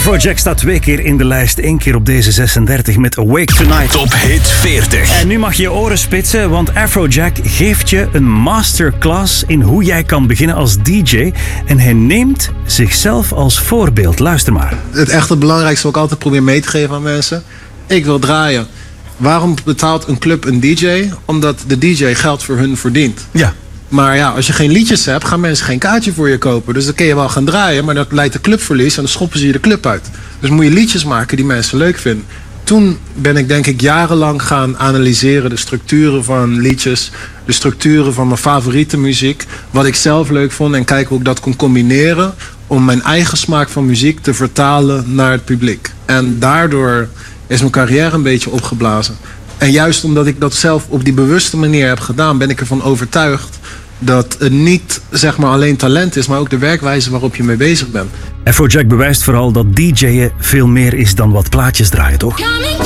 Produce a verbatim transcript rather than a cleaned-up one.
Afrojack staat twee keer in de lijst. Één keer op deze zesendertig met Awake Tonight. Top Hit veertig. En nu mag je je oren spitsen, want Afrojack geeft je een masterclass in hoe jij kan beginnen als D J. En hij neemt zichzelf als voorbeeld. Luister maar. Het echt het belangrijkste wat ik altijd probeer mee te geven aan mensen. Ik wil draaien. Waarom betaalt een club een D J? Omdat de D J geld voor hun verdient. Ja. Maar ja, als je geen liedjes hebt, gaan mensen geen kaartje voor je kopen. Dus dan kun je wel gaan draaien, maar dat leidt tot clubverlies en dan schoppen ze je de club uit. Dus moet je liedjes maken die mensen leuk vinden. Toen ben ik denk ik jarenlang gaan analyseren de structuren van liedjes, de structuren van mijn favoriete muziek, wat ik zelf leuk vond en kijken hoe ik dat kon combineren om mijn eigen smaak van muziek te vertalen naar het publiek. En daardoor is mijn carrière een beetje opgeblazen. En juist omdat ik dat zelf op die bewuste manier heb gedaan, ben ik ervan overtuigd dat het niet zeg maar alleen talent is, maar ook de werkwijze waarop je mee bezig bent. Afrojack bewijst vooral dat D J'en veel meer is dan wat plaatjes draaien, toch?